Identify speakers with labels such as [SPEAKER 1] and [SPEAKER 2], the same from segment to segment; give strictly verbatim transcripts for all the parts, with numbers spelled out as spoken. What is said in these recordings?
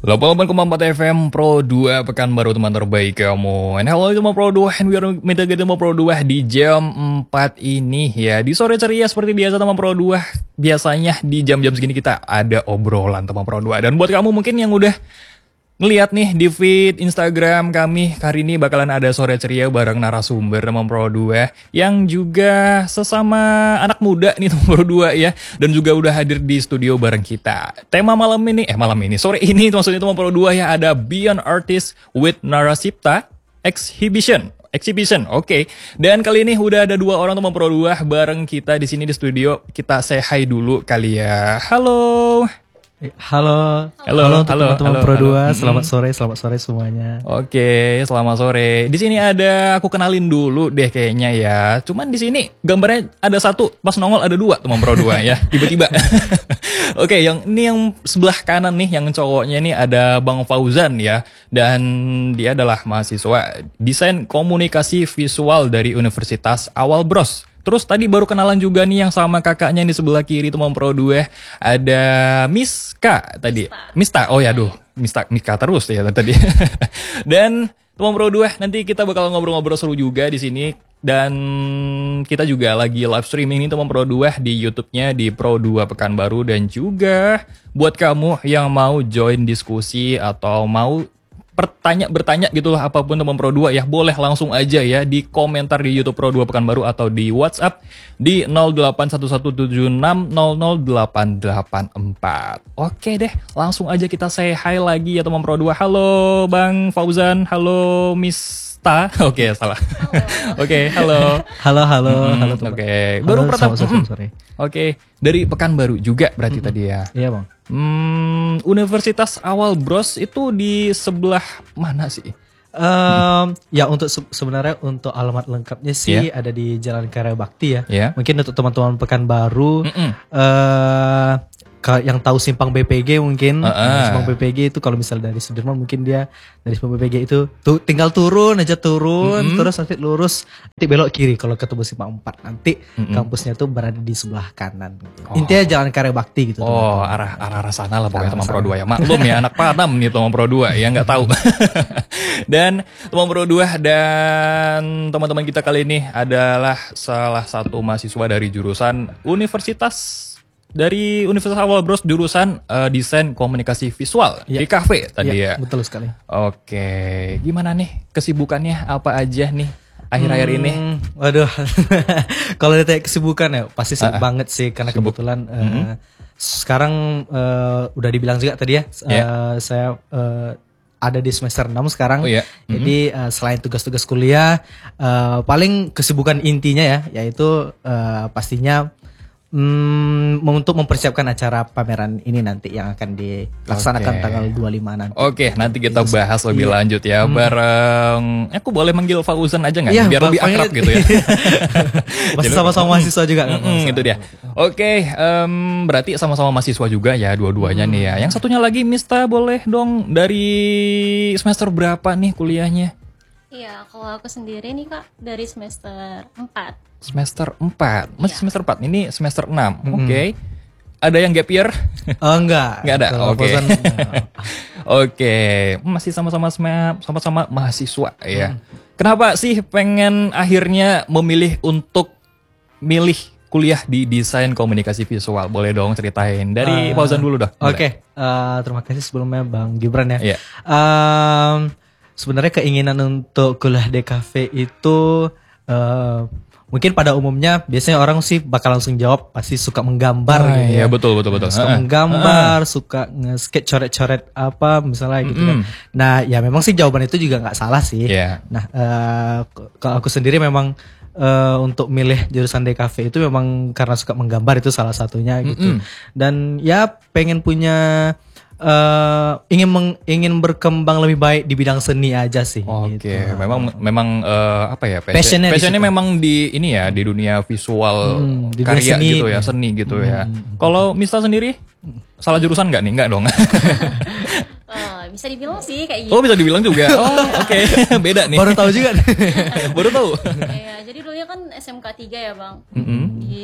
[SPEAKER 1] delapan puluh delapan koma empat F M Pro dua Pekanbaru, teman terbaik kamu. And hello, itu mau Pro dua, and we are meeting mau Pro dua di jam empat ini ya. Di sore ceria seperti biasa teman Pro dua. Biasanya di jam-jam segini kita ada obrolan teman Pro dua. Dan buat kamu mungkin yang udah ngeliat nih di feed Instagram kami, hari ini bakalan ada sore ceria bareng narasumber teman Pro dua yang juga sesama anak muda nih teman Pro dua ya, dan juga udah hadir di studio bareng kita. Tema malam ini, eh malam ini, sore ini maksudnya teman Pro dua ya, ada Beyond Artist with Narasipta Exhibition. Exhibition, oke. Okay. Dan kali ini udah ada dua orang teman Pro dua bareng kita di sini di studio. Kita say hi dulu kali ya. Halo.
[SPEAKER 2] Halo,
[SPEAKER 1] halo,
[SPEAKER 2] halo
[SPEAKER 1] halo,
[SPEAKER 2] teman-teman
[SPEAKER 1] halo,
[SPEAKER 2] Pro dua,
[SPEAKER 1] halo.
[SPEAKER 2] selamat sore, selamat sore semuanya.
[SPEAKER 1] Oke, selamat sore. Di sini ada, aku kenalin dulu deh kayaknya ya. Cuman di sini gambarnya ada satu, pas nongol ada dua teman Pro dua ya, tiba-tiba. Oke, yang ini yang sebelah kanan nih, yang cowoknya nih ada Bang Fauzan ya, dan dia adalah mahasiswa Desain Komunikasi Visual dari Universitas Awal Bros. Terus tadi baru kenalan juga nih yang sama kakaknya di sebelah kiri teman Pro dua. Ada Miss K tadi. Mista. Oh ya aduh, Mista Mika terus ya tadi. Dan teman Pro dua nanti kita bakal ngobrol-ngobrol seru juga di sini, dan kita juga lagi live streaming nih teman Pro dua di YouTube-nya di Pro dua Pekanbaru, dan juga buat kamu yang mau join diskusi atau mau bertanya bertanya gitulah apapun teman Pro dua ya, boleh langsung aja ya di komentar di YouTube Pro dua Pekanbaru atau di WhatsApp di nol delapan satu satu tujuh enam nol nol delapan delapan empat. Oke deh, langsung aja kita say hi lagi ya teman Pro dua. Halo Bang Fauzan, halo Miss Ta. Oke, salah. Oke, halo.
[SPEAKER 2] Halo, halo,
[SPEAKER 1] hmm,
[SPEAKER 2] halo teman.
[SPEAKER 1] Oke, baru pertama.
[SPEAKER 2] Sorry.
[SPEAKER 1] Oke, dari Pekanbaru juga berarti mm-hmm. tadi ya.
[SPEAKER 2] Iya Bang.
[SPEAKER 1] Hmm, Universitas Awal Bros itu di sebelah mana sih?
[SPEAKER 2] Um, ya untuk se- sebenarnya untuk alamat lengkapnya sih
[SPEAKER 1] yeah.
[SPEAKER 2] ada di Jalan Karya Bakti ya.
[SPEAKER 1] Yeah.
[SPEAKER 2] Mungkin untuk teman-teman Pekanbaru uh, yang tahu Simpang B P G mungkin, uh-uh. Simpang B P G itu kalau misalnya dari Sudirman mungkin dia dari Simpang B P G itu tuh tinggal turun aja turun, mm-hmm. terus nanti lurus, nanti belok kiri kalau ketemu Simpang empat, nanti mm-hmm. kampusnya tuh berada di sebelah kanan. Oh. Intinya Jalan Karya Bakti gitu.
[SPEAKER 1] Oh, arah arah arah sana lah pokoknya teman Pro dua ya. Maklum ya anak Padam nih teman Pro dua ya, nggak tahu. Dan teman Pro dua dan teman-teman kita kali ini adalah salah satu mahasiswa dari jurusan Universitas Dari Universitas Awal Bros jurusan uh, Desain Komunikasi Visual ya. Di kafe tadi ya, ya.
[SPEAKER 2] Betul sekali.
[SPEAKER 1] Oke, gimana nih kesibukannya apa aja nih akhir-akhir hmm, ini?
[SPEAKER 2] Waduh, kalau ditanya kesibukan ya pasti sibuk uh, banget sih karena sibuk. Kebetulan uh, mm-hmm. sekarang uh, udah dibilang juga tadi ya, yeah. uh, saya uh, ada di semester enam sekarang. Oh, yeah. mm-hmm. Jadi uh, selain tugas-tugas kuliah, uh, paling kesibukan intinya ya yaitu uh, pastinya Hmm, untuk mempersiapkan acara pameran ini nanti yang akan dilaksanakan okay. tanggal dua puluh lima nanti.
[SPEAKER 1] Oke, okay, nanti kita bahas lebih iya. lanjut ya hmm. bareng. Aku boleh manggil Fauzan aja nggak?
[SPEAKER 2] Iya,
[SPEAKER 1] biar lebih akrab gitu ya.
[SPEAKER 2] Masih sama-sama mahasiswa juga.
[SPEAKER 1] Mm-hmm, itu dia. Oke, okay, um, berarti sama-sama mahasiswa juga ya dua-duanya hmm. nih ya. Yang satunya lagi Mista, boleh dong dari semester berapa nih kuliahnya?
[SPEAKER 3] Iya, kalau aku sendiri nih Kak dari semester empat.
[SPEAKER 1] Semester empat, masih yeah. semester empat, ini semester enam,
[SPEAKER 2] mm-hmm.
[SPEAKER 1] oke. Okay. Ada yang gap year?
[SPEAKER 2] Oh enggak.
[SPEAKER 1] Enggak ada, oke. Okay. Oke, okay. Masih sama-sama sama-sama mahasiswa ya. Mm. Kenapa sih pengen akhirnya memilih untuk milih kuliah di Desain Komunikasi Visual? Boleh dong ceritain, dari uh, Fauzan dulu dah.
[SPEAKER 2] Oke, okay. uh, terima kasih sebelumnya Bang Gibran ya.
[SPEAKER 1] Yeah.
[SPEAKER 2] Um, sebenarnya keinginan untuk kuliah D K V itu... Uh, Mungkin pada umumnya biasanya orang sih bakal langsung jawab pasti suka menggambar
[SPEAKER 1] oh,
[SPEAKER 2] gitu
[SPEAKER 1] iya,
[SPEAKER 2] ya.
[SPEAKER 1] betul betul betul.
[SPEAKER 2] Suka uh, menggambar, uh, suka nge-sketch coret-coret apa misalnya gitu mm-hmm. kan. Nah, ya memang sih jawaban itu juga nggak salah sih. Yeah. Nah, uh, kalau aku sendiri memang uh, untuk milih jurusan D K V itu memang karena suka menggambar, itu salah satunya gitu. Mm-hmm. Dan ya pengen punya Uh, ingin meng, ingin berkembang lebih baik di bidang seni aja sih.
[SPEAKER 1] Oke, okay.
[SPEAKER 2] gitu.
[SPEAKER 1] memang memang uh, apa ya?
[SPEAKER 2] Passionnya,
[SPEAKER 1] passionnya memang di ini ya, di dunia visual hmm, di karya seni, gitu ya, seni gitu hmm. ya. Kalau Mista sendiri salah jurusan nggak nih? Nggak dong.
[SPEAKER 3] Oh, bisa dibilang sih kayak gitu.
[SPEAKER 1] Oh, bisa dibilang juga. Oh, oke. Okay. Beda nih.
[SPEAKER 2] Baru tahu juga.
[SPEAKER 1] Baru tahu.
[SPEAKER 3] Ya, jadi dulunya kan S M K tiga ya, Bang.
[SPEAKER 1] Mm-hmm.
[SPEAKER 3] Di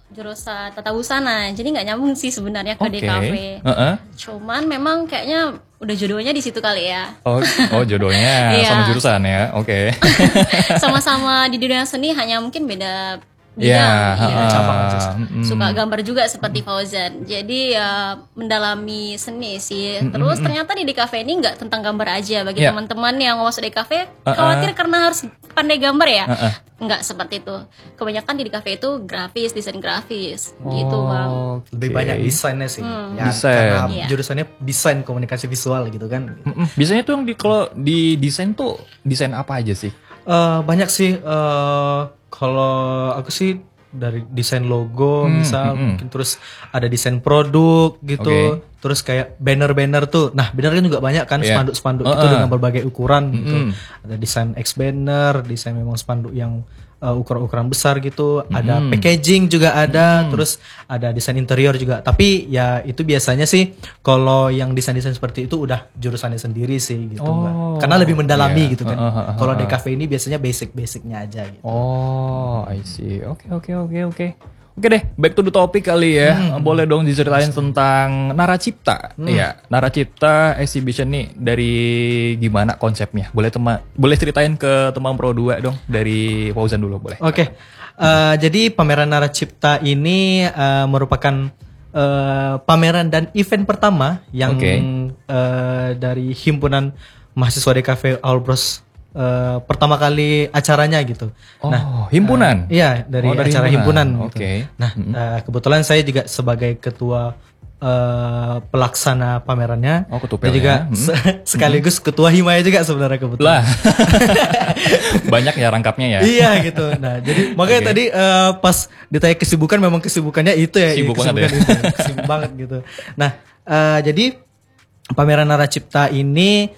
[SPEAKER 3] jurusan tata busana, jadi nggak nyambung sih sebenarnya ke
[SPEAKER 1] okay.
[SPEAKER 3] D K V.
[SPEAKER 1] Uh-uh.
[SPEAKER 3] Cuman memang kayaknya udah jodohnya di situ kali ya.
[SPEAKER 1] Oh, oh jodohnya
[SPEAKER 3] Iya.
[SPEAKER 1] sama jurusan ya, oke.
[SPEAKER 3] Sama-sama di dunia seni, hanya mungkin beda
[SPEAKER 1] Iya,
[SPEAKER 3] bidang. Iya.
[SPEAKER 2] cabang aja.
[SPEAKER 1] mm,
[SPEAKER 3] Suka gambar juga seperti Fauzan. Jadi ya mendalami seni sih. Terus ternyata di D K V ini nggak tentang gambar aja. Bagi
[SPEAKER 1] Iya.
[SPEAKER 3] teman-teman yang mau masuk D K V
[SPEAKER 1] Uh-uh.
[SPEAKER 3] khawatir karena harus pandai gambar ya.
[SPEAKER 1] Uh-uh.
[SPEAKER 3] Nggak seperti itu. Kebanyakan di D K V itu grafis, desain grafis, gitu bang.
[SPEAKER 1] Oke.
[SPEAKER 2] Lebih banyak desainnya sih. Ya,
[SPEAKER 1] Desain.
[SPEAKER 2] karena
[SPEAKER 3] Iya.
[SPEAKER 2] jurusannya desain komunikasi visual gitu kan.
[SPEAKER 1] Mm-mm. Biasanya tuh yang di kalau di desain tuh desain apa aja sih?
[SPEAKER 2] Eh, banyak sih. eh, kalau aku sih dari desain logo
[SPEAKER 1] Hmm,
[SPEAKER 2] misal,
[SPEAKER 1] hmm, hmm.
[SPEAKER 2] mungkin terus ada desain produk gitu.
[SPEAKER 1] Oke.
[SPEAKER 2] Terus kayak banner-banner tuh. Nah, banner kan juga banyak kan,
[SPEAKER 1] Iya.
[SPEAKER 2] spanduk-spanduk itu
[SPEAKER 1] Uh-uh.
[SPEAKER 2] dengan berbagai ukuran gitu.
[SPEAKER 1] Mm-mm.
[SPEAKER 2] Ada desain X banner, desain memang spanduk yang uh, ukuran-ukuran besar gitu. Ada packaging juga ada, terus ada desain interior juga. Tapi ya itu biasanya sih kalau yang desain-desain seperti itu udah jurusannya sendiri sih gitu. Mbak.
[SPEAKER 1] Oh,
[SPEAKER 2] Karena lebih mendalami
[SPEAKER 1] iya.
[SPEAKER 2] gitu kan.
[SPEAKER 1] Uh, uh, uh,
[SPEAKER 2] Kalau
[SPEAKER 1] uh.
[SPEAKER 2] D K V ini biasanya basic-basicnya aja gitu.
[SPEAKER 1] Oh, I see. Oke, oke, oke, oke. Oke deh, back to the topic kali ya. Boleh dong diceritain tentang Naracipta. Iya, Naracipta exhibition nih dari gimana konsepnya? Boleh tema, boleh ceritain ke teman Pro dua dong dari Fauzan dulu boleh.
[SPEAKER 2] Oke, eh, jadi pameran Naracipta ini eh, merupakan eh, pameran dan event pertama yang
[SPEAKER 1] Oke.
[SPEAKER 2] eh, dari himpunan mahasiswa D K V Allbros eh, pertama kali acaranya gitu.
[SPEAKER 1] Oh, himpunan.
[SPEAKER 2] eh, iya dari,
[SPEAKER 1] Oh, dari
[SPEAKER 2] acara
[SPEAKER 1] himpunan.
[SPEAKER 2] himpunan. gitu.
[SPEAKER 1] Oke.
[SPEAKER 2] Nah, eh, kebetulan saya juga sebagai ketua eh, pelaksana pamerannya,
[SPEAKER 1] Oh, ketua
[SPEAKER 2] dan juga
[SPEAKER 1] pelnya.
[SPEAKER 2] se- sekaligus ketua himaya juga sebenarnya kebetulan.
[SPEAKER 1] Lah. Banyak ya rangkapnya ya.
[SPEAKER 2] Iya gitu. Nah, jadi makanya
[SPEAKER 1] Oke.
[SPEAKER 2] tadi eh, pas ditanya kesibukan memang kesibukannya itu ya,
[SPEAKER 1] Sibuk
[SPEAKER 2] iya,
[SPEAKER 1] banget
[SPEAKER 2] kesibukan itu, sibuk banget gitu. Nah, eh, jadi pameran Naracipta ini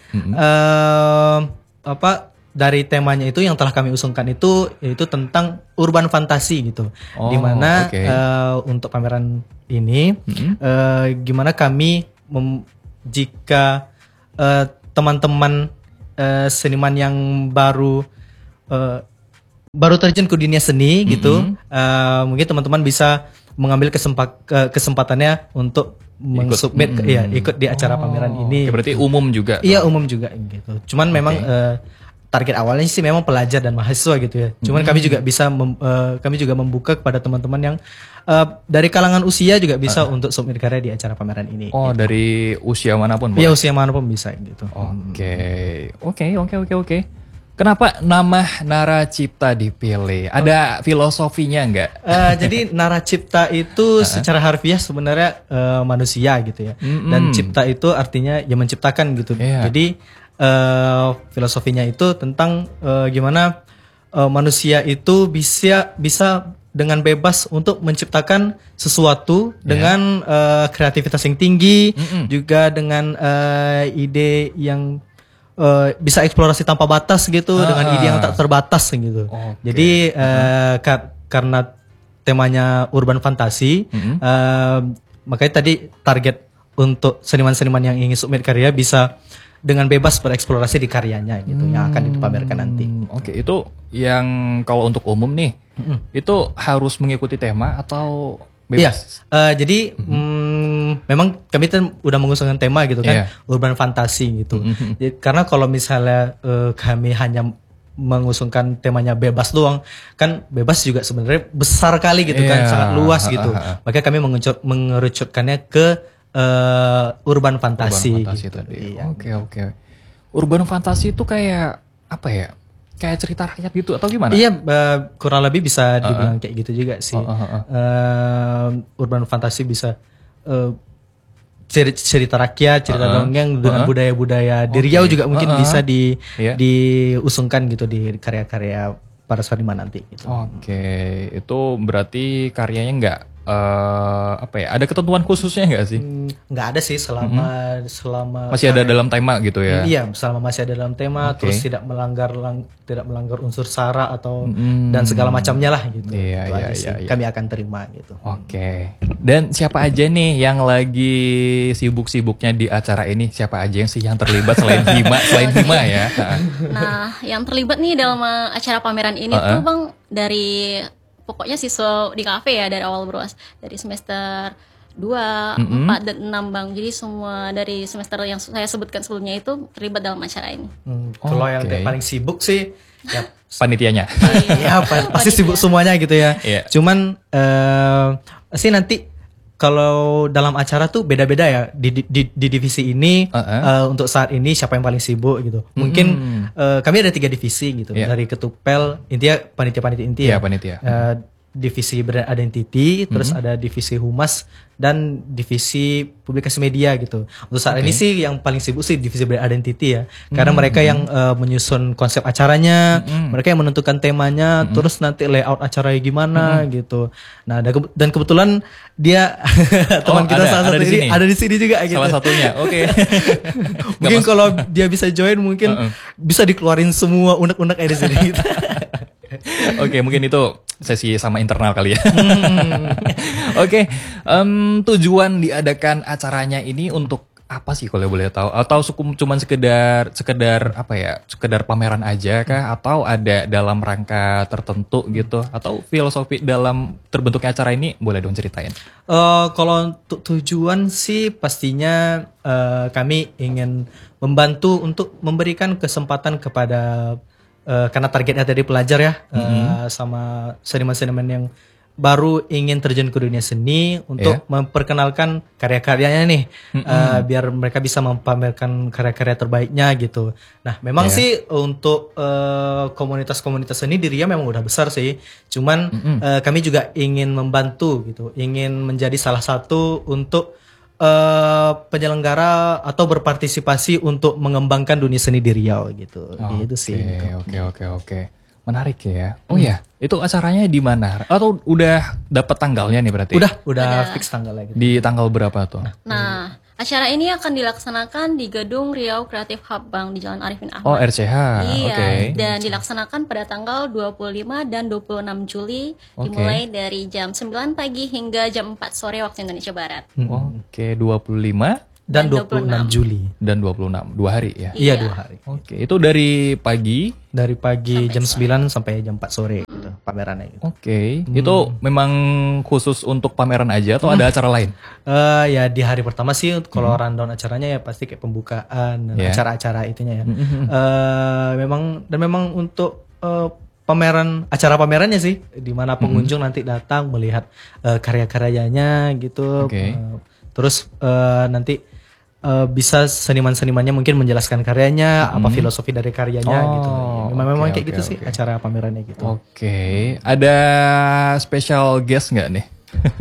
[SPEAKER 2] eh, apa dari temanya itu yang telah kami usungkan itu yaitu tentang urban fantasi gitu.
[SPEAKER 1] Oh,
[SPEAKER 2] Dimana
[SPEAKER 1] oke.
[SPEAKER 2] eh, untuk pameran ini eh, gimana kami mem- jika eh, teman-teman eh, seniman yang baru eh, baru terjun ke dunia seni gitu, eh, mungkin teman-teman bisa mengambil kesempat ke- kesempatannya untuk mengsubmit ke- ya, ikut di acara pameran ini.
[SPEAKER 1] Oke, berarti umum juga.
[SPEAKER 2] Iya umum juga gitu. Cuman memang eh, target awalnya sih memang pelajar dan mahasiswa gitu ya. Cuman kami juga bisa mem- eh, kami juga membuka kepada teman-teman yang eh, dari kalangan usia juga bisa untuk submit karya di acara pameran ini.
[SPEAKER 1] Oh, dari usia manapun.
[SPEAKER 2] Iya
[SPEAKER 1] boleh?
[SPEAKER 2] usia manapun bisa gitu.
[SPEAKER 1] Oke, oke, oke, oke, oke. Kenapa nama Naracipta dipilih? Ada filosofinya nggak?
[SPEAKER 2] Eh, jadi Naracipta itu secara harfiah sebenarnya eh, manusia gitu ya. Dan cipta itu artinya ya menciptakan gitu.
[SPEAKER 1] Iya.
[SPEAKER 2] Jadi eh, filosofinya itu tentang eh, gimana eh, manusia itu bisa bisa dengan bebas untuk menciptakan sesuatu dengan eh, kreativitas yang tinggi, juga dengan eh, ide yang eh, bisa eksplorasi tanpa batas gitu, dengan ide yang tak terbatas gitu.
[SPEAKER 1] Oke.
[SPEAKER 2] Jadi eh, ka- karena temanya urban fantasi, eh, makanya tadi target untuk seniman-seniman yang ingin submit karya bisa dengan bebas bereksplorasi di karyanya gitu, yang akan dipamerkan nanti.
[SPEAKER 1] Hmm, Oke, itu yang kalau untuk umum nih, itu harus mengikuti tema atau
[SPEAKER 2] Iya,
[SPEAKER 1] bebas?
[SPEAKER 2] eh, jadi mm, memang kami kan udah mengusungkan tema gitu kan,
[SPEAKER 1] Iya.
[SPEAKER 2] urban fantasi gitu. Jadi, karena kalau misalnya eh, kami hanya mengusungkan temanya bebas doang, kan bebas juga sebenarnya besar kali gitu kan,
[SPEAKER 1] Iya.
[SPEAKER 2] sangat luas
[SPEAKER 1] Ha,
[SPEAKER 2] gitu.
[SPEAKER 1] ha, ha.
[SPEAKER 2] Makanya kami mengerucut- mengerucutkannya ke eh, urban fantasi.
[SPEAKER 1] Urban fantasi
[SPEAKER 2] gitu.
[SPEAKER 1] tadi.
[SPEAKER 2] Iya.
[SPEAKER 1] Oke, oke. Urban fantasi itu kayak apa ya? Kayak cerita rakyat gitu atau gimana?
[SPEAKER 2] Iya, eh, kurang lebih bisa dibilang kayak gitu juga sih.
[SPEAKER 1] Uh, uh, uh.
[SPEAKER 2] Eh, urban fantasi bisa eh, ceri- cerita rakyat, cerita
[SPEAKER 1] Uh, uh.
[SPEAKER 2] dongeng dengan
[SPEAKER 1] Uh, uh.
[SPEAKER 2] budaya-budaya di
[SPEAKER 1] Oke.
[SPEAKER 2] Riau juga mungkin
[SPEAKER 1] Uh, uh.
[SPEAKER 2] bisa di
[SPEAKER 1] Iya.
[SPEAKER 2] diusungkan gitu di karya-karya para seniman nanti gitu.
[SPEAKER 1] Oke, itu berarti karyanya nggak eh, apa ya? Ada ketentuan khususnya nggak sih?
[SPEAKER 2] Hmm, nggak ada sih selama selama
[SPEAKER 1] Masih ada dalam tema gitu ya?
[SPEAKER 2] Iya, selama masih ada dalam tema,
[SPEAKER 1] Oke.
[SPEAKER 2] terus tidak melanggar lang- tidak melanggar unsur sara atau
[SPEAKER 1] Mm.
[SPEAKER 2] dan segala macamnya lah gitu.
[SPEAKER 1] Iya,
[SPEAKER 2] Itu
[SPEAKER 1] iya,
[SPEAKER 2] aja sih.
[SPEAKER 1] iya, iya.
[SPEAKER 2] Kami akan terima gitu.
[SPEAKER 1] Oke. Dan siapa aja nih yang lagi sibuk-sibuknya di acara ini? Siapa aja yang sih yang terlibat selain Hima, selain Hima ya? Nah,
[SPEAKER 3] Nah, yang terlibat nih dalam uh, acara pameran ini
[SPEAKER 1] Uh-uh.
[SPEAKER 3] tuh Bang dari pokoknya siswa di kafe ya dari awal bros dari semester dua,
[SPEAKER 1] Mm-mm.
[SPEAKER 3] empat dan enam Bang. Jadi semua dari semester yang saya sebutkan sebelumnya itu terlibat dalam acara ini.
[SPEAKER 2] Hmm, kalau yang
[SPEAKER 1] Oke.
[SPEAKER 2] paling sibuk sih ya
[SPEAKER 1] Panitianya.
[SPEAKER 2] ya pa- pasti sibuk semuanya gitu ya.
[SPEAKER 1] Iya.
[SPEAKER 2] Cuman eh sih nanti kalau dalam acara tuh beda-beda ya di, di, di, di divisi ini
[SPEAKER 1] Uh-uh.
[SPEAKER 2] eh, untuk saat ini siapa yang paling sibuk gitu. Mungkin eh, kami ada tiga divisi gitu
[SPEAKER 1] Iya.
[SPEAKER 2] dari Ketupel intinya panitia-panitia inti
[SPEAKER 1] Iya,
[SPEAKER 2] ya.
[SPEAKER 1] panitia.
[SPEAKER 2] Eh, divisi brand identity, terus ada divisi humas dan divisi publikasi media gitu. Untuk saat ini sih yang paling sibuk sih divisi brand identity ya, karena mereka yang eh, menyusun konsep acaranya, mereka yang menentukan temanya, terus nanti layout acaranya gimana gitu. Nah dan ke- dan kebetulan dia teman
[SPEAKER 1] Oh,
[SPEAKER 2] kita
[SPEAKER 1] ada,
[SPEAKER 2] salah
[SPEAKER 1] ada
[SPEAKER 2] satu
[SPEAKER 1] di
[SPEAKER 2] ini
[SPEAKER 1] sini.
[SPEAKER 2] ada di sini juga gitu.
[SPEAKER 1] Salah satunya. Oke.
[SPEAKER 2] Mungkin kalau dia bisa join mungkin bisa dikeluarin semua unek-unek ada di sini. Gitu.
[SPEAKER 1] Oke, mungkin itu sesi sama internal kali ya. Oke, em, tujuan diadakan acaranya ini untuk apa sih kalau boleh tahu? Atau sukum cuman sekedar sekedar apa ya? Sekedar pameran aja kah? Atau ada dalam rangka tertentu gitu? Atau filosofi dalam terbentuknya acara ini boleh dong ceritain?
[SPEAKER 2] Eh, kalau untuk tujuan sih pastinya eh, kami ingin membantu untuk memberikan kesempatan kepada eh, karena targetnya tadi pelajar ya eh, sama seniman-seniman yang baru ingin terjun ke dunia seni untuk
[SPEAKER 1] Iya.
[SPEAKER 2] memperkenalkan karya-karyanya nih eh, biar mereka bisa mempamerkan karya-karya terbaiknya gitu. Nah, memang
[SPEAKER 1] Iya.
[SPEAKER 2] sih untuk eh, komunitas-komunitas seni di Riau memang udah besar sih. Cuman eh, kami juga ingin membantu gitu, ingin menjadi salah satu untuk eh, penyelenggara atau berpartisipasi untuk mengembangkan dunia seni di Riau gitu. Gitu sih.
[SPEAKER 1] Oke, oke, oke, oke. Menarik ya. Oh ya, itu acaranya di mana? Atau udah dapat tanggalnya nih berarti?
[SPEAKER 2] Udah, udah fix tanggalnya gitu.
[SPEAKER 1] Di tanggal berapa tuh?
[SPEAKER 3] Nah, acara ini akan dilaksanakan di Gedung Riau Creative Hub Bang di Jalan Arifin Ahmad.
[SPEAKER 1] Oh, R C H.
[SPEAKER 3] Iya,
[SPEAKER 1] Oke.
[SPEAKER 3] dan dilaksanakan pada tanggal dua puluh lima dan dua puluh enam Juli,
[SPEAKER 1] Oke.
[SPEAKER 3] dimulai dari jam sembilan pagi hingga jam empat sore waktu Indonesia Barat.
[SPEAKER 1] Oke, dua puluh lima
[SPEAKER 2] Dan
[SPEAKER 3] Dan
[SPEAKER 2] dua puluh enam Juli.
[SPEAKER 1] dan dua puluh enam, dua hari ya.
[SPEAKER 2] Iya, dua hari.
[SPEAKER 1] Oke, itu dari pagi.
[SPEAKER 2] Dari pagi jam sembilan sampai jam empat sore gitu pamerannya gitu.
[SPEAKER 1] Oke, itu memang khusus untuk pameran aja atau ada acara lain?
[SPEAKER 2] Eh ya di hari pertama sih kalau rundown acaranya ya pasti kayak pembukaan dan
[SPEAKER 1] Yeah.
[SPEAKER 2] acara-acara itunya ya. Eh memang dan memang untuk eh, pameran acara pamerannya sih di mana pengunjung nanti datang melihat eh, karya-karyanya gitu.
[SPEAKER 1] Oke.
[SPEAKER 2] Eh, terus eh, nanti eh, bisa seniman-senimannya mungkin menjelaskan karyanya, apa filosofi dari karyanya
[SPEAKER 1] Oh,
[SPEAKER 2] gitu. Memang memang
[SPEAKER 1] oke,
[SPEAKER 2] kayak
[SPEAKER 1] oke,
[SPEAKER 2] gitu sih
[SPEAKER 1] oke.
[SPEAKER 2] acara pamerannya gitu.
[SPEAKER 1] Oke, ada special guest nggak nih?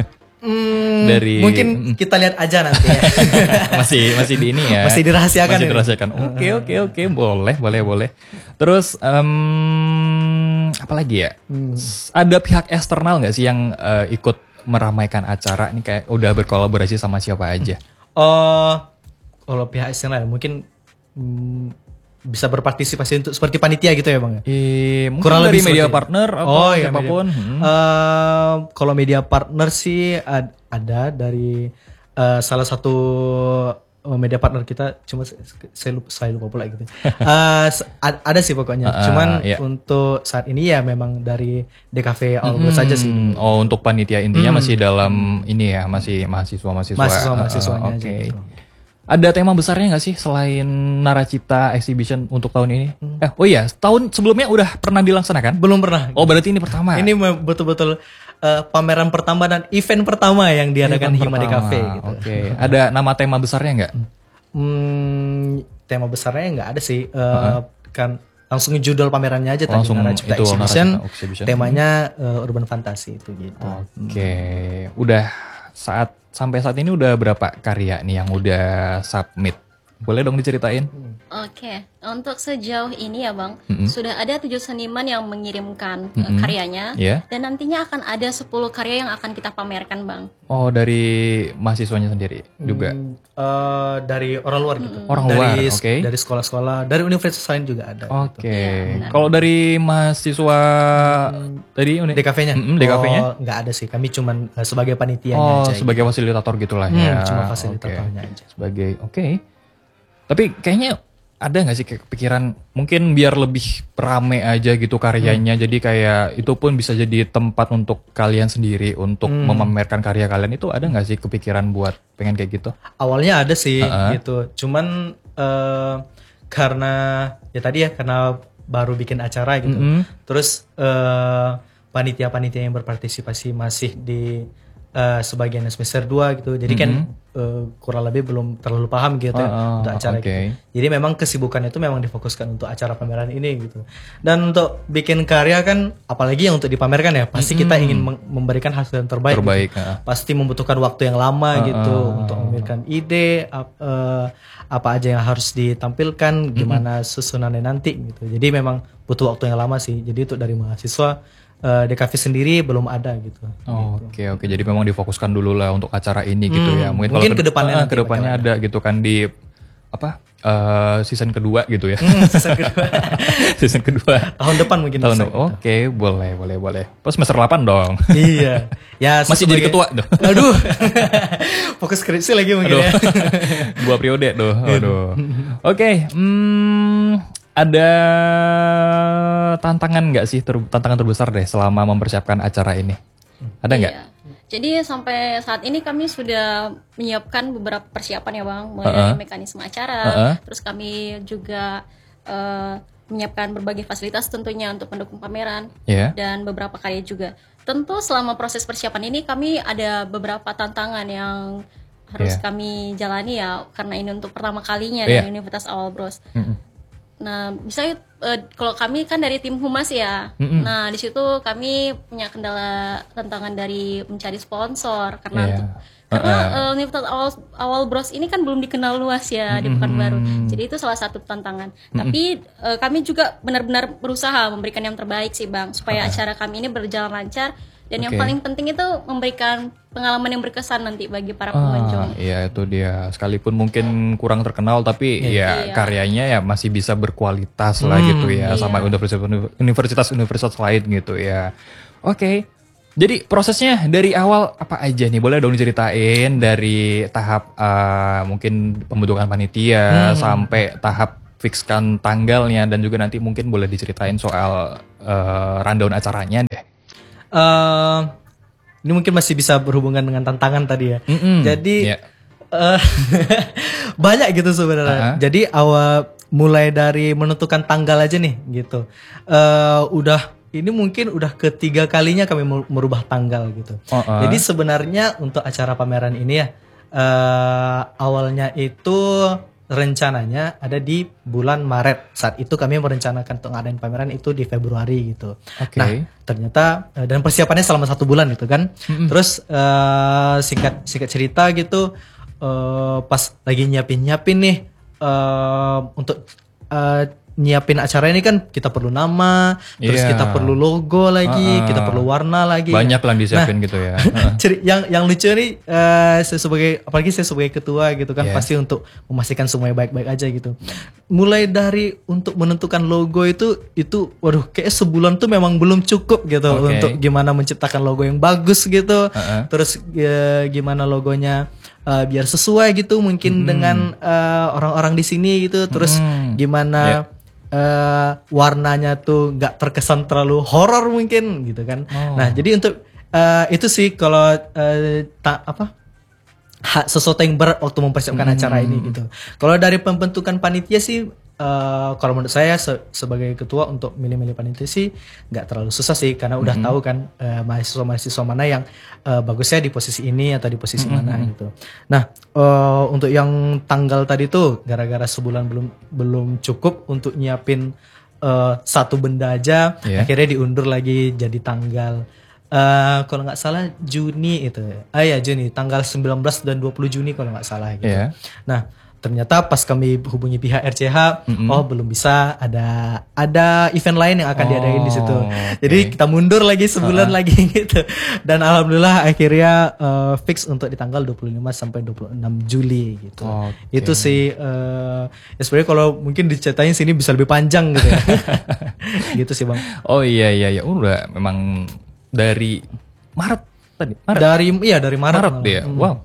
[SPEAKER 2] Hmm,
[SPEAKER 1] Dari-
[SPEAKER 2] mungkin kita lihat aja nanti ya.
[SPEAKER 1] masih masih di ini ya.
[SPEAKER 2] Masih dirahasiakan
[SPEAKER 1] Masih
[SPEAKER 2] ini.
[SPEAKER 1] dirahasiakan. Oke, oke, oke, boleh, boleh, boleh. Terus em, apa lagi ya? S- Ada pihak eksternal nggak sih yang eh, ikut meramaikan acara ini kayak udah berkolaborasi sama siapa aja?
[SPEAKER 2] Oh, kalau pihak eksternal mungkin hmm, bisa berpartisipasi untuk seperti panitia gitu ya bang ya.
[SPEAKER 1] Eh, mungkin
[SPEAKER 2] Kurang
[SPEAKER 1] dari
[SPEAKER 2] lebih
[SPEAKER 1] media
[SPEAKER 2] seperti-
[SPEAKER 1] partner atau
[SPEAKER 2] Oh, iya,
[SPEAKER 1] siapapun.
[SPEAKER 2] media-
[SPEAKER 1] Hmm.
[SPEAKER 2] Eh, kalau media partner sih ad- ada dari eh, salah satu eh, media partner kita, cuma se- se- saya lupa, saya lupa pula gitu. Eh, se- ad- ada sih pokoknya.
[SPEAKER 1] Ah,
[SPEAKER 2] Cuman
[SPEAKER 1] iya.
[SPEAKER 2] untuk saat ini ya memang dari D K V All Good saja sih.
[SPEAKER 1] Hmm, Oh, untuk panitia intinya masih dalam ini ya, masih mahasiswa-mahasiswa.
[SPEAKER 2] Mahasiswa-mahasiswanya
[SPEAKER 1] Ah,
[SPEAKER 2] aja
[SPEAKER 1] Oke.
[SPEAKER 2] gitu.
[SPEAKER 1] Ada tema besarnya nggak sih selain Naracipta Exhibition untuk tahun ini? Eh, oh iya, tahun sebelumnya udah pernah dilaksanakan?
[SPEAKER 2] Belum pernah.
[SPEAKER 1] Oh, berarti ini pertama.
[SPEAKER 2] Ini me- betul-betul eh, pameran pertama dan event pertama yang diadakan
[SPEAKER 1] Event
[SPEAKER 2] Hima di
[SPEAKER 1] pertama.
[SPEAKER 2] Cafe gitu.
[SPEAKER 1] Oke, ada nama tema besarnya nggak?
[SPEAKER 2] Hmm, tema besarnya nggak ada sih. Eh, Kan langsung judul pamerannya aja tadi
[SPEAKER 1] Langsung
[SPEAKER 2] Naracipta
[SPEAKER 1] itu,
[SPEAKER 2] Exhibition.
[SPEAKER 1] Naracipta Exhibition.
[SPEAKER 2] Temanya eh, urban fantasy itu gitu.
[SPEAKER 1] Oke, udah saat sampai saat ini udah berapa karya nih yang udah submit? Boleh dong diceritain?
[SPEAKER 3] Oke, untuk sejauh ini ya Bang, sudah ada tujuh seniman yang mengirimkan uh,
[SPEAKER 1] Mm-mm.
[SPEAKER 3] karyanya,
[SPEAKER 1] Iya.
[SPEAKER 3] dan nantinya akan ada sepuluh karya yang akan kita pamerkan Bang.
[SPEAKER 1] Oh, dari mahasiswanya sendiri juga.
[SPEAKER 2] Hmm, eh, dari orang luar gitu.
[SPEAKER 1] Orang
[SPEAKER 2] dari,
[SPEAKER 1] luar, oke.
[SPEAKER 2] Dari sekolah-sekolah, dari universitas lain juga ada.
[SPEAKER 1] Oke.
[SPEAKER 3] Iya, benar.
[SPEAKER 1] Kalau dari mahasiswa tadi uni-
[SPEAKER 2] D K V-nya?
[SPEAKER 1] Mm-mm, D K V-nya?
[SPEAKER 2] Oh, nggak ada sih. Kami cuman eh, sebagai panitianya
[SPEAKER 1] Oh,
[SPEAKER 2] aja.
[SPEAKER 1] sebagai fasilitator gitulah
[SPEAKER 2] Hmm,
[SPEAKER 1] ya.
[SPEAKER 2] cuma
[SPEAKER 1] Oke.
[SPEAKER 2] fasilitatornya aja.
[SPEAKER 1] Sebagai oke. Tapi kayaknya ada nggak sih kayak kepikiran mungkin biar lebih rame aja gitu karyanya, hmm. jadi kayak itu pun bisa jadi tempat untuk kalian sendiri untuk hmm. memamerkan karya kalian, itu ada nggak sih kepikiran buat pengen kayak gitu?
[SPEAKER 2] Awalnya ada sih
[SPEAKER 1] uh-uh.
[SPEAKER 2] gitu, cuman uh, karena ya tadi ya karena baru bikin acara gitu, mm-hmm. terus uh, panitia-panitia yang berpartisipasi masih di uh, sebagian semester dua gitu. Jadi mm-hmm. kan uh, kurang lebih belum terlalu paham gitu oh, oh, untuk acara okay. gitu. Jadi memang kesibukan itu memang difokuskan untuk acara pameran ini gitu. Dan untuk bikin karya kan apalagi yang untuk dipamerkan ya, pasti mm-hmm. kita ingin memberikan hasil yang terbaik.
[SPEAKER 1] Terbaik.
[SPEAKER 2] Gitu. Uh. Pasti membutuhkan waktu yang lama uh, gitu uh. untuk memberikan ide uh, apa aja yang harus ditampilkan, gimana mm-hmm. susunannya nanti gitu. Jadi memang butuh waktu yang lama sih. Jadi untuk dari mahasiswa uh, D K V sendiri belum ada gitu.
[SPEAKER 1] Oh, oke gitu. Oke. Jadi memang difokuskan dulu lah untuk acara ini gitu hmm, ya.
[SPEAKER 2] Mungkin, mungkin
[SPEAKER 1] kalau
[SPEAKER 2] kedepannya
[SPEAKER 1] uh, kedepannya ada gitu kan di apa uh, season kedua gitu ya.
[SPEAKER 2] Hmm, season kedua.
[SPEAKER 1] Season kedua.
[SPEAKER 2] Tahun depan mungkin.
[SPEAKER 1] Tahun depan. Oke, okay, boleh boleh boleh. Pas semester delapan dong.
[SPEAKER 2] Iya. Ya
[SPEAKER 1] masih jadi ketua dong.
[SPEAKER 2] Aduh. Fokus skripsi lagi mungkin. Aduh. Ya.
[SPEAKER 1] Dua periode tuh. Aduh. Oke, okay, hmm, ada tantangan nggak sih ter- tantangan terbesar deh selama mempersiapkan acara ini? Ada nggak? Iya.
[SPEAKER 3] Jadi sampai saat ini kami sudah menyiapkan beberapa persiapan ya Bang, mulai
[SPEAKER 1] uh-uh.
[SPEAKER 3] dari mekanisme acara,
[SPEAKER 1] uh-uh.
[SPEAKER 3] terus kami juga uh, menyiapkan berbagai fasilitas tentunya untuk mendukung pameran
[SPEAKER 1] yeah.
[SPEAKER 3] dan beberapa karya juga. Tentu selama proses persiapan ini kami ada beberapa tantangan yang harus yeah. kami jalani ya, karena ini untuk pertama kalinya yeah. dari Universitas Awal Bros. Mm-hmm. Nah, misalnya uh, kalau kami kan dari tim humas ya. Mm-hmm. Nah, di situ kami punya kendala tantangan dari mencari sponsor karena yeah. untuk, karena uh-uh. uh, Universitas Awal Awal Bros ini kan belum dikenal luas ya mm-hmm. di Pekanbaru. Jadi itu salah satu tantangan. Mm-hmm. Tapi uh, kami juga benar-benar berusaha memberikan yang terbaik sih, Bang, supaya uh-huh. acara kami ini berjalan lancar. Dan okay. yang paling penting itu memberikan pengalaman yang berkesan nanti bagi para pengunjung.
[SPEAKER 1] Ah, iya itu dia. Sekalipun mungkin kurang terkenal tapi yeah. ya iya. karyanya ya masih bisa berkualitas hmm, lah gitu ya. Iya. Sama universitas-universitas lain gitu ya. Oke. Okay. Jadi prosesnya dari awal apa aja nih? Boleh dong diceritain dari tahap uh, mungkin pembentukan panitia hmm. sampai tahap fixkan tanggalnya. Dan juga nanti mungkin boleh diceritain soal uh, rundown acaranya deh.
[SPEAKER 2] Uh, ini mungkin masih bisa berhubungan dengan tantangan tadi ya.
[SPEAKER 1] Mm-mm.
[SPEAKER 2] Jadi
[SPEAKER 1] yeah.
[SPEAKER 2] uh, banyak gitu sebenarnya. Uh-huh. Jadi awal mulai dari menentukan tanggal aja nih gitu. Uh, udah ini mungkin udah ketiga kalinya kami merubah tanggal gitu. Uh-huh. Jadi sebenarnya untuk acara pameran ini ya uh, awalnya itu rencananya ada di bulan Maret. Saat itu kami merencanakan untuk ngadain pameran itu di Februari gitu.
[SPEAKER 1] Okay.
[SPEAKER 2] Nah, ternyata dan persiapannya selama satu bulan gitu kan. Mm-hmm. Terus uh, singkat singkat cerita gitu, uh, pas lagi nyiapin-nyiapin nih uh, untuk uh, nyiapin acara ini kan kita perlu nama, terus
[SPEAKER 1] yeah.
[SPEAKER 2] kita perlu logo lagi,
[SPEAKER 1] uh-uh.
[SPEAKER 2] kita perlu warna lagi.
[SPEAKER 1] Banyak lah disiapin
[SPEAKER 2] nah,
[SPEAKER 1] gitu ya.
[SPEAKER 2] Uh. yang yang lucu nih, uh, saya sebagai apalagi saya sebagai ketua gitu kan, yeah. pasti untuk memastikan semuanya baik-baik aja gitu. Mulai dari untuk menentukan logo itu, itu waduh kayak sebulan tuh memang belum cukup gitu okay. untuk gimana menciptakan logo yang bagus gitu. Uh-uh. Terus uh, gimana logonya uh, biar sesuai gitu mungkin hmm. dengan uh, orang-orang di sini gitu. Terus hmm. gimana yeah. Uh, warnanya tuh nggak terkesan terlalu horor mungkin gitu kan. Oh. Nah jadi untuk uh, itu sih kalau uh, tak apa ha, sesuatu yang berat waktu mempersiapkan hmm. acara ini gitu. Kalau dari pembentukan panitia sih uh, kalau menurut saya se- sebagai ketua untuk milih-milih panitia sih nggak terlalu susah sih karena udah hmm. tahu kan uh, mahasiswa-mahasiswa mana yang uh, bagusnya di posisi ini atau di posisi hmm. mana gitu. Nah uh, untuk yang tanggal tadi tuh gara-gara sebulan belum belum cukup untuk nyiapin uh, satu benda aja, yeah. akhirnya diundur lagi jadi tanggal uh, kalau nggak salah Juni itu. Ah ya Juni, tanggal sembilan belas dan dua puluh Juni kalau nggak salah gitu.
[SPEAKER 1] Yeah.
[SPEAKER 2] Nah, ternyata pas kami hubungi pihak R C H, mm-hmm. oh belum bisa, ada ada event lain yang akan oh, diadain di situ. Okay. Jadi kita mundur lagi sebulan uh-huh. lagi gitu. Dan alhamdulillah akhirnya uh, fix untuk di tanggal dua puluh lima sampai dua puluh enam Juli gitu. Okay. Itu sih uh, ya sebenarnya kalau mungkin diceritain sini bisa lebih panjang gitu ya. Gitu sih, Bang.
[SPEAKER 1] Oh iya iya ya, udah memang dari Maret tadi. Maret.
[SPEAKER 2] Dari iya dari Maret.
[SPEAKER 1] Maret dia. Hmm. Wow.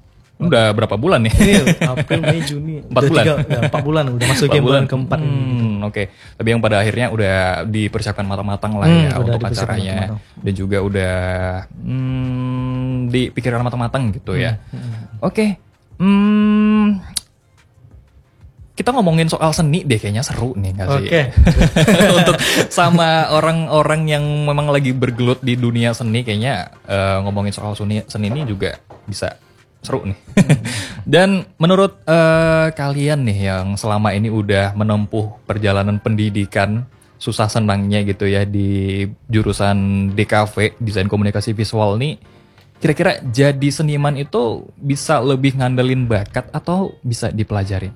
[SPEAKER 1] Udah berapa bulan nih?
[SPEAKER 2] Iya, April, Mei, Juni.
[SPEAKER 1] Empat
[SPEAKER 2] Udah
[SPEAKER 1] bulan?
[SPEAKER 2] tiga, ya, empat bulan. Udah masuk game bulan keempat.
[SPEAKER 1] Hmm, Oke. Okay. Tapi yang pada akhirnya udah dipersiapkan matang-matang lah
[SPEAKER 2] Hmm,
[SPEAKER 1] ya
[SPEAKER 2] udah
[SPEAKER 1] untuk
[SPEAKER 2] dipersiapkan
[SPEAKER 1] acaranya.
[SPEAKER 2] matang-matang.
[SPEAKER 1] Dan juga udah hmm, dipikirkan matang-matang gitu ya.
[SPEAKER 2] Hmm.
[SPEAKER 1] Oke. Okay. Hmm, kita ngomongin soal seni deh, kayaknya seru nih nggak sih?
[SPEAKER 2] Oke.
[SPEAKER 1] Untuk sama orang-orang yang memang lagi bergelut di dunia seni, kayaknya uh, ngomongin soal seni, seni ini juga bisa seru nih. Dan menurut uh, kalian nih yang selama ini udah menempuh perjalanan pendidikan susah senangnya gitu ya di jurusan D K V, Desain Komunikasi Visual nih, kira-kira jadi seniman itu bisa lebih ngandelin bakat atau bisa dipelajarin?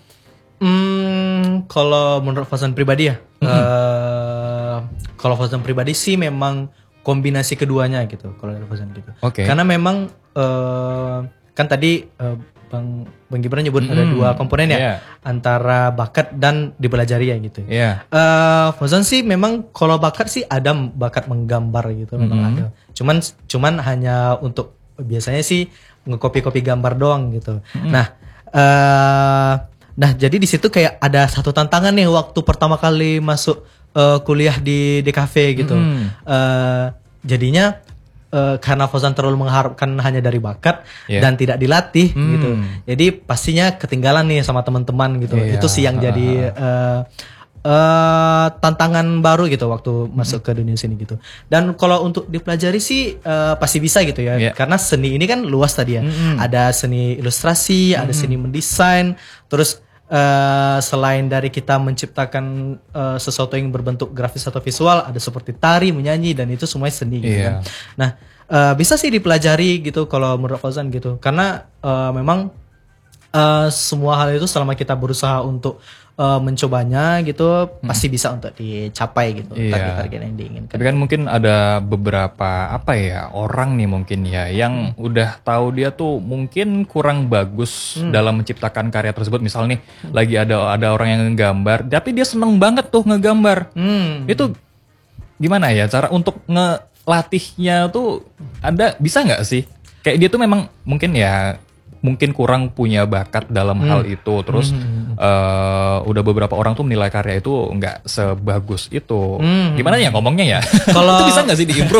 [SPEAKER 2] Hmm, kalau menurut Fauzan pribadi ya,
[SPEAKER 1] Mm-hmm.
[SPEAKER 2] uh, kalau Fauzan pribadi sih memang kombinasi keduanya gitu. Kalau dari Fauzan gitu.
[SPEAKER 1] Oke.
[SPEAKER 2] Karena memang uh, kan tadi uh, Bang Bang Gibran nyebut ada
[SPEAKER 1] Mm,
[SPEAKER 2] dua komponen ya,
[SPEAKER 1] yeah.
[SPEAKER 2] antara bakat dan dipelajari ya gitu.
[SPEAKER 1] Iya.
[SPEAKER 2] Uh, Fauzan sih memang kalau bakat sih ada bakat menggambar gitu, memang
[SPEAKER 1] Mm-hmm.
[SPEAKER 2] ada. Cuman cuman hanya untuk biasanya sih ngekopi-kopi gambar doang gitu.
[SPEAKER 1] Mm-hmm.
[SPEAKER 2] Nah. Uh, Nah, jadi di situ kayak ada satu tantangan nih waktu pertama kali masuk uh, kuliah di D K V gitu.
[SPEAKER 1] Mm.
[SPEAKER 2] Uh, jadinya uh, karena Fauzan terlalu mengharapkan hanya dari bakat
[SPEAKER 1] Yeah.
[SPEAKER 2] dan tidak dilatih
[SPEAKER 1] Mm.
[SPEAKER 2] gitu. Jadi pastinya ketinggalan nih sama teman-teman gitu.
[SPEAKER 1] Yeah.
[SPEAKER 2] Itu sih yang jadi uh, uh, tantangan baru gitu waktu masuk ke dunia seni gitu. Dan kalau untuk dipelajari sih uh, pasti bisa gitu ya.
[SPEAKER 1] Yeah.
[SPEAKER 2] Karena seni ini kan luas tadi ya.
[SPEAKER 1] Mm-mm.
[SPEAKER 2] Ada seni ilustrasi, ada seni mendesain, terus uh, selain dari kita menciptakan uh, sesuatu yang berbentuk grafis atau visual, ada seperti tari, menyanyi, dan itu semuanya seni gitu
[SPEAKER 1] Iya.
[SPEAKER 2] kan. Nah, uh, bisa sih dipelajari gitu kalau menurut Fauzan gitu. Karena uh, memang uh, semua hal itu selama kita berusaha untuk uh, mencobanya gitu, pasti bisa untuk dicapai gitu,
[SPEAKER 1] Iya.
[SPEAKER 2] target-target yang diinginkan.
[SPEAKER 1] Tapi kan mungkin ada beberapa apa ya orang nih mungkin ya yang udah tahu dia tuh mungkin kurang bagus dalam menciptakan karya tersebut. Misal nih lagi ada ada orang yang ngegambar, tapi dia seneng banget tuh ngegambar.
[SPEAKER 2] Hmm.
[SPEAKER 1] Itu gimana ya cara untuk ngelatihnya tuh ada bisa nggak sih? Kayak dia tuh memang mungkin ya mungkin kurang punya bakat dalam hal itu. Terus eh, udah beberapa orang tuh menilai karya itu nggak sebagus itu.
[SPEAKER 2] Hmm.
[SPEAKER 1] Gimana ya ngomongnya ya?
[SPEAKER 2] Kalau-
[SPEAKER 1] Itu bisa nggak sih diimprove?